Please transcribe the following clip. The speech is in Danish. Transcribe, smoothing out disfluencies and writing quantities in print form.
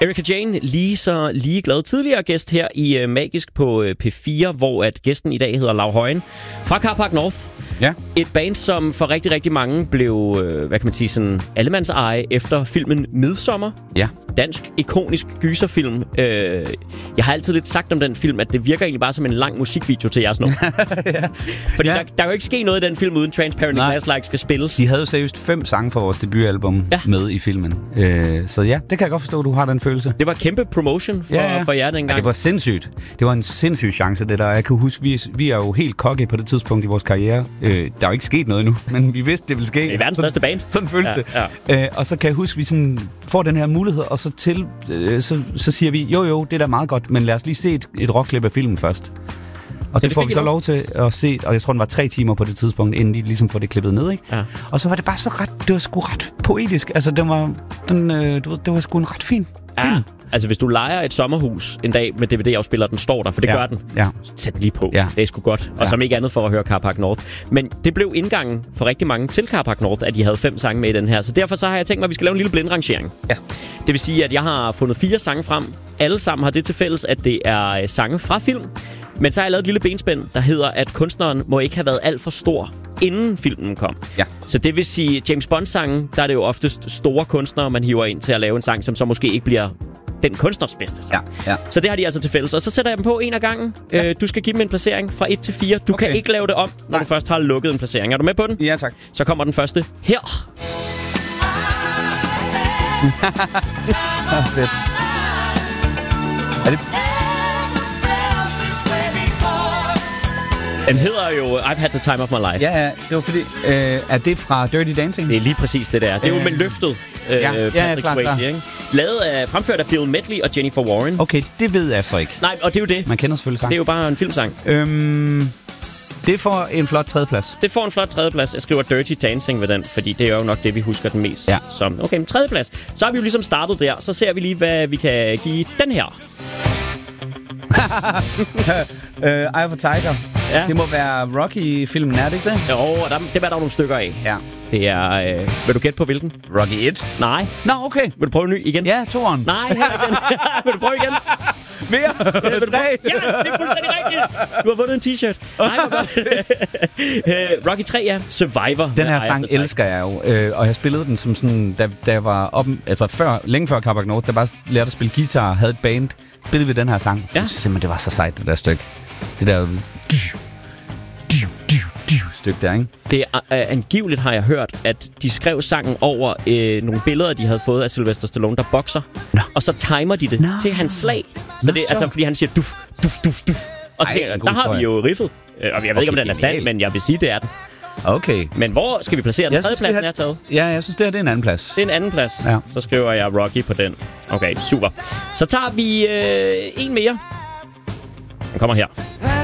Erika Jane, lige glad tidligere gæst her i Magisk på P4, hvor at gæsten i dag hedder Lau Højen fra Carpark North. Ja. Et band, som for rigtig, rigtig mange blev, hvad kan man sige, sådan allemandseje efter filmen Midsommar. Ja. Dansk, ikonisk gyserfilm. Jeg har altid lidt sagt om den film, at det virker egentlig bare som en lang musikvideo til jeres nummer. Ja. Fordi der kan jo ikke ske noget i den film, uden Transparent Glass Like skal spilles. De havde jo seriøst 5 sange fra vores debutalbum med i filmen. Så ja, det kan jeg godt forstå, at du har den følelse. Det var kæmpe promotion for jer dengang. Ja, det var sindssygt. Det var en sindssyg chance, det der. Jeg kan huske, vi er jo helt cocky på det tidspunkt i vores karriere. Der er jo ikke sket noget endnu, men vi vidste, det ville ske. Det er verdens største band. Sådan føles det. Ja. Og så kan jeg huske, vi sådan får den her mulighed, og så siger vi, jo, det er da meget godt, men lad os lige se et rockklip af filmen først. Og det får vi så lov til at se, og jeg tror, den var 3 timer på det tidspunkt, inden de ligesom får det klippet ned, ikke? Ja. Og så var det bare det var sgu ret poetisk. Altså, det var sgu en ret fin film. Altså, hvis du lejer et sommerhus en dag med DVD-afspiller, den står der, for det gør den. Ja. Sæt den lige på. Ja. Det er sgu godt. Og som ikke andet for at høre Carpark North. Men det blev indgangen for rigtig mange til Carpark North, at de havde 5 sange med i den her. Så derfor så har jeg tænkt mig, at vi skal lave en lille blindrangering. Ja. Det vil sige, at jeg har fundet 4 sange frem. Alle sammen har det til fælles, at det er sange fra film. Men så har jeg lavet et lille benspænd, der hedder, at kunstneren må ikke have været alt for stor, inden filmen kom. Ja. Så det vil sige, James Bond-sangen, der er det jo oftest store kunstnere, man hiver ind til at lave en sang, som så måske ikke bliver den kunstners bedste sang. Ja. Så det har de altså til fælles. Og så sætter jeg dem på en af gangen. Ja. Du skal give dem en placering fra 1 til 4. Du kan ikke lave det om, når du først har lukket en placering. Er du med på den? Ja, tak. Så kommer den første her. Fedt. Er det... Den hedder jo I've Had the Time of My Life. Ja, det var fordi... er det fra Dirty Dancing? Det er lige præcis det der. Det er jo med løftet Patrick Swayze, ikke? Fremført af Bill Medley og Jennifer Warren. Okay, det ved jeg så ikke. Nej, og det er jo det. Man kender selvfølgelig sang. Det er jo bare en filmsang. Det får en flot tredjeplads. Det får en flot tredjeplads. Jeg skriver Dirty Dancing ved den, fordi det er jo nok det, vi husker den mest som. Okay, en tredjeplads. Så har vi jo ligesom startet der. Så ser vi lige, hvad vi kan give den her. Eye of a Tiger. Ja. Det må være Rocky-filmen, er det ikke det? Jo, det var der nogle stykker af. Ja. Det er... vil du gætte på hvilken? Rocky 1? Nej. Nå, okay. Vil du prøve ny igen? Ja, 2'eren. Nej, her igen. Vil du prøve igen? Mere? 3? Ja, det er fuldstændig rigtigt. Du har vundet en t-shirt. Nej, hvor godt. Rocky 3, ja. Survivor. Den her sang elsker jeg jo. Og jeg spillede den som sådan... Da jeg var op... Altså længe før Carpark North, der bare lærte at spille guitar, havde et band, spillede vi den her sang. Ja. Jeg synes simpelthen, det var så sejt, det der stykke. Det der... stykke der, ikke? Det er angiveligt, har jeg hørt, at de skrev sangen over nogle billeder, de havde fået af Sylvester Stallone, der bokser. Og så timer de det til hans slag. Så det er altså, fordi han siger duf, duf, duf, duf. Og så der har vi jo riffet. Og jeg ved ikke, om den er sand, men jeg vil sige, det er den. Okay. Men hvor skal vi placere den? Tredjepladsen er taget. Ja, jeg synes, det er en anden plads. Det er en anden plads. Ja. Så skriver jeg Rocky på den. Okay, super. Så tager vi en mere. Den kommer her.